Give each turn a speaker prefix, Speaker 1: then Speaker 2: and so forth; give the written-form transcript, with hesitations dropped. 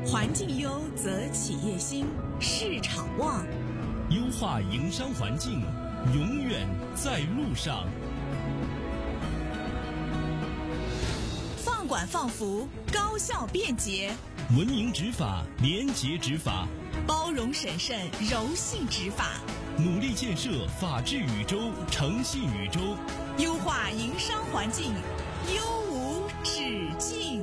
Speaker 1: 环境优则企业兴，市场旺。
Speaker 2: 优化营商环境，永远在路上。
Speaker 1: 放管放服，高效便捷；
Speaker 2: 文明执法，廉洁执法；
Speaker 1: 包容审慎，柔性执法；
Speaker 2: 努力建设法治宇宙，诚信宇宙；
Speaker 1: 优化营商环境，优